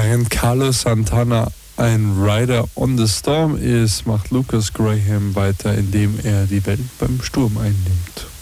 Während Carlos Santana ein Rider on the Storm ist, macht Lucas Graham weiter, indem er die Welt beim Sturm einnimmt.